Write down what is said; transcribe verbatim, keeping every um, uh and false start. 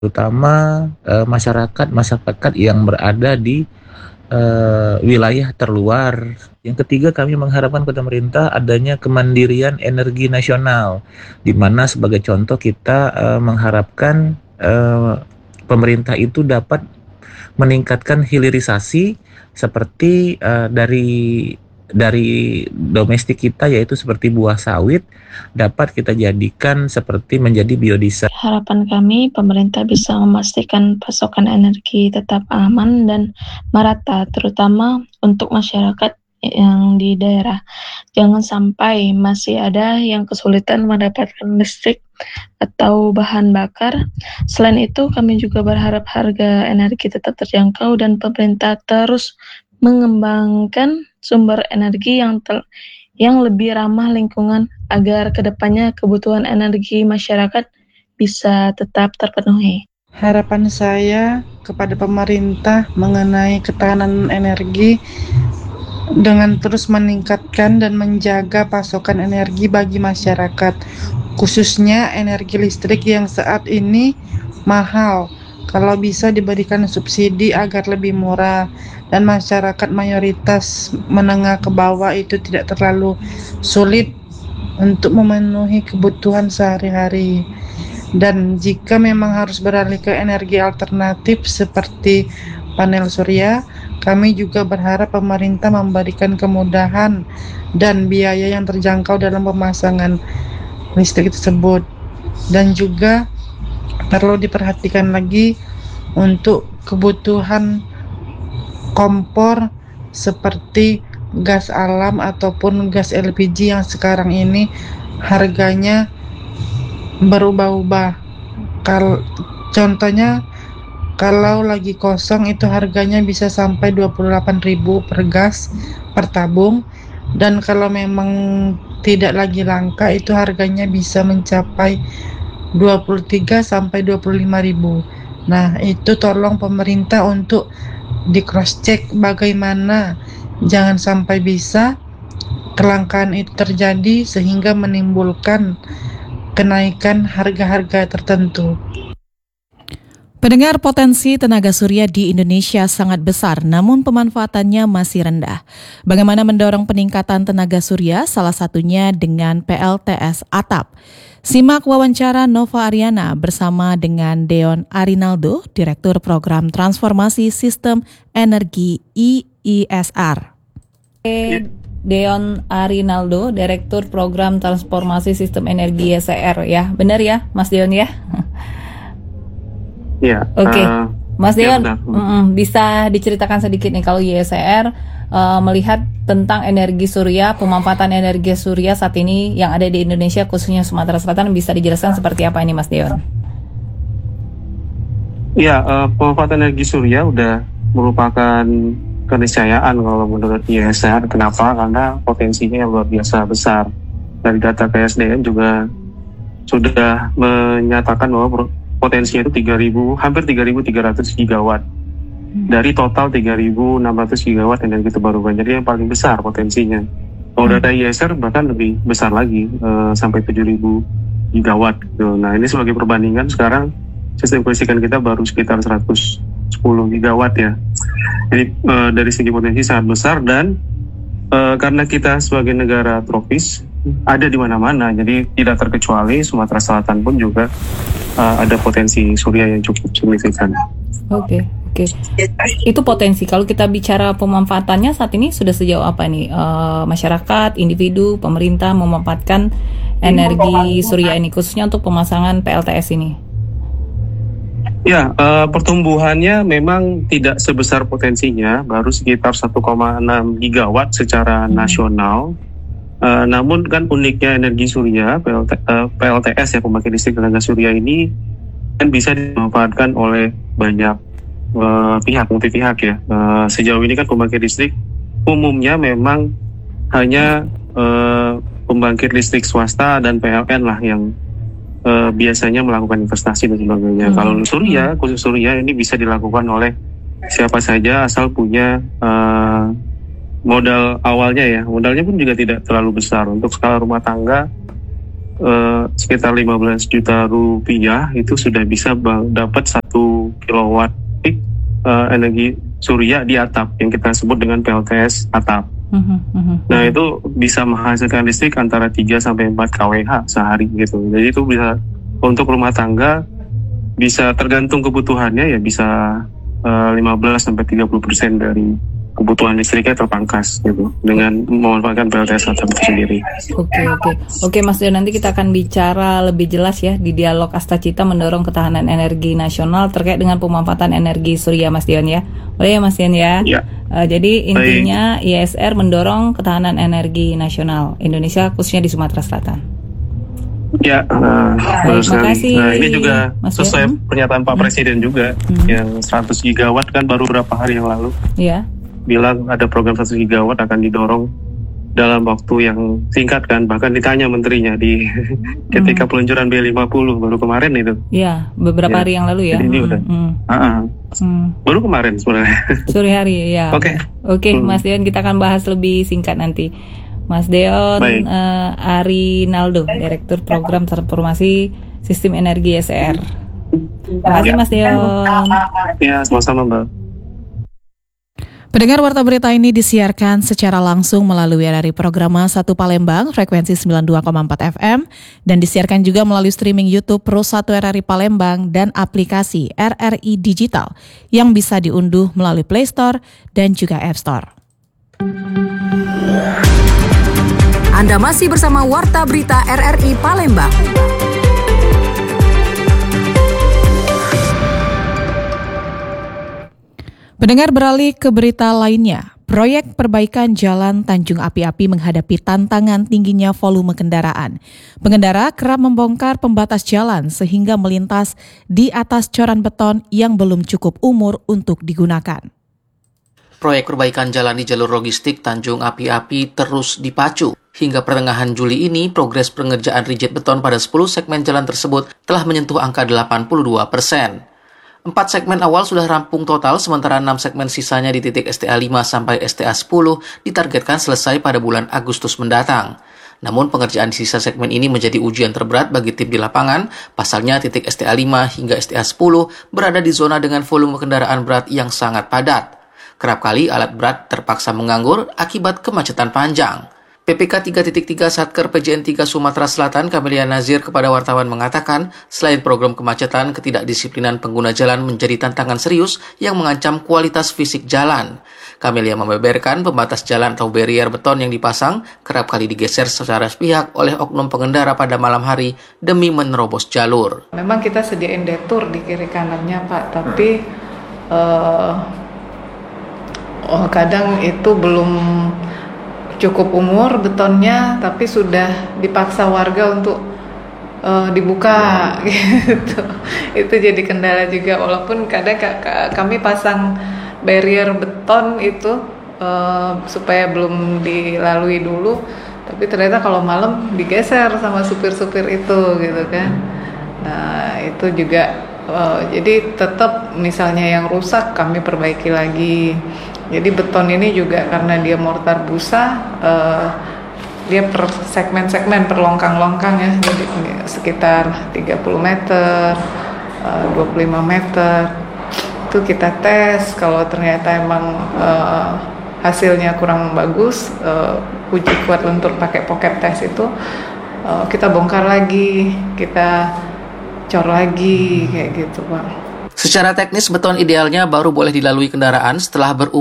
Terutama, eee, masyarakat-masyarakat yang berada di, eee, wilayah terluar. Yang ketiga, kami mengharapkan kepada pemerintah adanya kemandirian energi nasional, di mana sebagai contoh kita, eee, mengharapkan, eee, pemerintah itu dapat meningkatkan hilirisasi seperti, eee, dari dari domestik kita, yaitu seperti buah sawit, dapat kita jadikan seperti menjadi biodiesel. Harapan kami pemerintah bisa memastikan pasokan energi tetap aman dan merata, terutama untuk masyarakat yang di daerah. Jangan sampai masih ada yang kesulitan mendapatkan listrik atau bahan bakar. Selain itu, kami juga berharap harga energi tetap terjangkau dan pemerintah terus mengembangkan sumber energi yang tel- yang lebih ramah lingkungan agar kedepannya kebutuhan energi masyarakat bisa tetap terpenuhi. Harapan saya kepada pemerintah mengenai ketahanan energi dengan terus meningkatkan dan menjaga pasokan energi bagi masyarakat, khususnya energi listrik yang saat ini mahal. Kalau bisa diberikan subsidi agar lebih murah dan masyarakat mayoritas menengah ke bawah itu tidak terlalu sulit untuk memenuhi kebutuhan sehari-hari. Dan jika memang harus beralih ke energi alternatif seperti panel surya, kami juga berharap pemerintah memberikan kemudahan dan biaya yang terjangkau dalam pemasangan listrik tersebut. Dan juga perlu diperhatikan lagi untuk kebutuhan kompor seperti gas alam ataupun gas L P G yang sekarang ini harganya berubah-ubah. Kal contohnya kalau lagi kosong itu harganya bisa sampai dua puluh delapan ribu per gas per tabung, dan kalau memang tidak lagi langka itu harganya bisa mencapai dua puluh tiga sampai dua puluh lima ribu. Nah, itu tolong pemerintah untuk di cross check bagaimana jangan sampai bisa kelangkaan itu terjadi sehingga menimbulkan kenaikan harga-harga tertentu. Pendengar, potensi tenaga surya di Indonesia sangat besar, namun pemanfaatannya masih rendah. Bagaimana mendorong peningkatan tenaga surya? Salah satunya dengan P L T S Atap. Simak wawancara Nova Ariana bersama dengan Deon Arinaldo, Direktur Program Transformasi Sistem Energi I I S R. Deon Arinaldo, Direktur Program Transformasi Sistem Energi I S R, ya. Benar ya, Mas Deon ya? Ya. Oke, okay. uh, Mas Deon, ya mm, bisa diceritakan sedikit nih kalau I S R uh, melihat tentang energi surya, pemanfaatan energi surya saat ini yang ada di Indonesia khususnya Sumatera Selatan, bisa dijelaskan seperti apa ini, Mas Deon? Ya, uh, pemanfaatan energi surya udah merupakan keniscayaan kalau menurut I S R. Kenapa? Karena potensinya luar biasa besar. Dari data K S D M juga sudah menyatakan bahwa potensinya itu tiga ribu, hampir tiga ribu tiga ratus gigawatt dari total tiga ribu enam ratus gigawatt energi terbarukan. Jadi yang paling besar potensinya. Kalau data I S R bahkan lebih besar lagi, uh, sampai tujuh ribu gigawatt gitu. Nah, ini sebagai perbandingan sekarang sistem kelistrikan kita baru sekitar seratus sepuluh gigawatt ya. Jadi uh, dari segi potensi sangat besar, dan uh, karena kita sebagai negara tropis ada di mana-mana, jadi tidak terkecuali Sumatera Selatan pun juga uh, ada potensi surya yang cukup signifikan. Oke, okay, oke. Okay. Itu potensi. Kalau kita bicara pemanfaatannya saat ini sudah sejauh apa nih uh, masyarakat, individu, pemerintah memanfaatkan energi surya ini khususnya untuk pemasangan P L T S ini? Ya, uh, pertumbuhannya memang tidak sebesar potensinya, baru sekitar satu koma enam gigawatt secara hmm. nasional. Uh, namun kan uniknya energi surya, P L T, uh, P L T S ya, pembangkit listrik tenaga surya ini kan bisa dimanfaatkan oleh banyak uh, pihak, multi pihak ya. Uh, sejauh ini kan pembangkit listrik umumnya memang hanya uh, pembangkit listrik swasta dan P L N lah yang uh, biasanya melakukan investasi dan sebagainya. Hmm. Kalau surya, khusus surya ini bisa dilakukan oleh siapa saja asal punya uh, modal awalnya ya. Modalnya pun juga tidak terlalu besar. Untuk skala rumah tangga eh, sekitar lima belas juta rupiah itu sudah bisa bang, dapat satu kilowatt peak eh, energi surya di atap yang kita sebut dengan P L T S atap. Mhm, mhm. Nah itu bisa menghasilkan listrik antara tiga sampai empat kilowatt sehari gitu. Jadi itu bisa untuk rumah tangga bisa tergantung kebutuhannya ya bisa uh, lima belas sampai tiga puluh persen dari kebutuhan listriknya terpangkas gitu dengan memanfaatkan P L T S atap itu sendiri. Oke, oke. Oke Mas Dion, nanti kita akan bicara lebih jelas ya di dialog Astacita mendorong ketahanan energi nasional terkait dengan pemanfaatan energi surya Mas Dion ya. Boleh ya Mas Dion ya? Ya. Uh, jadi intinya I S R mendorong ketahanan energi nasional Indonesia khususnya di Sumatera Selatan. Ya, uh, Baik, makasih, nah ini juga Mas sesuai Dion. pernyataan Pak Hmm. Presiden juga Hmm. yang seratus gigawatt kan baru beberapa hari yang lalu Ya. bilang ada program seratus gigawatt akan didorong dalam waktu yang singkat kan, bahkan ditanya menterinya di ketika peluncuran B lima puluh baru kemarin itu. Ya, beberapa Ya, hari yang lalu ya. jadi ini Hmm, udah. hmm, Uh-uh. hmm. Baru kemarin sebenarnya. Sore hari ya. Oke. Oke, Hmm. Mas Dion, kita akan bahas lebih singkat nanti. Mas Dion Baik. uh, Arinaldo, Direktur Program Transformasi Sistem Energi S E R. Terima kasih Ya. Mas Dion. Ya, sama-sama Mbak. Pendengar Warta Berita ini disiarkan secara langsung melalui R R I Programa satu Palembang, frekuensi sembilan puluh dua koma empat F M, dan disiarkan juga melalui streaming YouTube Pro satu R R I Palembang dan aplikasi R R I Digital yang bisa diunduh melalui Play Store dan juga App Store. Anda masih bersama Warta Berita R R I Palembang. Pendengar, beralih ke berita lainnya. Proyek perbaikan jalan Tanjung Api-Api menghadapi tantangan tingginya volume kendaraan. Pengendara kerap membongkar pembatas jalan sehingga melintas di atas coran beton yang belum cukup umur untuk digunakan. Proyek perbaikan jalan di jalur logistik Tanjung Api-Api terus dipacu. Hingga pertengahan Juli ini, progres pengerjaan rigid beton pada sepuluh segmen jalan tersebut telah menyentuh angka delapan puluh dua persen. Empat segmen awal sudah rampung total, sementara enam segmen sisanya di titik S T A lima sampai S T A sepuluh ditargetkan selesai pada bulan Agustus mendatang. Namun pengerjaan di sisa segmen ini menjadi ujian terberat bagi tim di lapangan, pasalnya titik S T A lima hingga S T A sepuluh berada di zona dengan volume kendaraan berat yang sangat padat. Kerap kali alat berat terpaksa menganggur akibat kemacetan panjang. P P K tiga titik tiga Satker P J N tiga Sumatera Selatan, Kamelia Nazir kepada wartawan mengatakan, selain program kemacetan, ketidakdisiplinan pengguna jalan menjadi tantangan serius yang mengancam kualitas fisik jalan. Kamelia membeberkan pembatas jalan atau barrier beton yang dipasang kerap kali digeser secara sepihak oleh oknum pengendara pada malam hari demi menerobos jalur. Memang kita sediain detour di kiri kanannya Pak, tapi uh, oh, kadang itu belum cukup umur betonnya, tapi sudah dipaksa warga untuk uh, dibuka gitu. Itu jadi kendala juga, walaupun kadang k- k- kami pasang barrier beton itu uh, supaya belum dilalui dulu, tapi ternyata kalau malam digeser sama supir-supir itu gitu kan. Nah itu juga uh, jadi tetap misalnya yang rusak kami perbaiki lagi. Jadi beton ini juga karena dia mortar busa, uh, dia per segmen-segmen per longkang-longkang ya, jadi sekitar tiga puluh meter, uh, dua puluh lima meter. Itu kita tes, kalau ternyata emang uh, hasilnya kurang bagus, uh, uji kuat lentur pakai pocket test itu, uh, kita bongkar lagi, kita cor lagi kayak gitu Pak. Secara teknis, beton idealnya baru boleh dilalui kendaraan setelah berumur